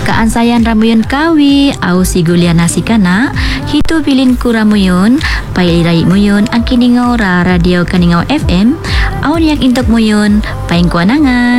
Kaansayan ramuyun kawi au sigulia nasi kana hitu pilin ku ramuyun pairai muyun ang kiningau ra radio kaningau FM au niak intok muyun paing kuanangan.